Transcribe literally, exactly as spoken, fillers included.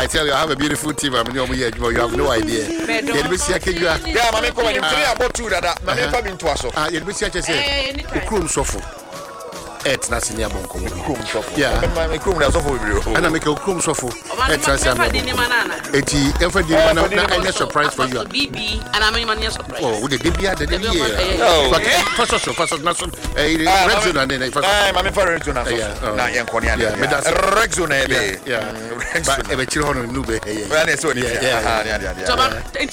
I tell you, I have a beautiful team. I mean, you have no idea. Yeah, we see a kid. Yeah, I'm coming. I'm about to that. I'm coming to us. Ah, you see, I just say, the crew suffer. It's not in your bunk. Yeah, my crew has offered you. And I make a crew suffer. It's a banana. It's ever the surprise for you. B B and I'm in my surprise. Oh, with the D B at the year. But first of all, first of all, a Rexon and then I'm referring to now. Yeah, but that's Rexon. Yeah, but a children, Nube. Yeah, yeah, yeah.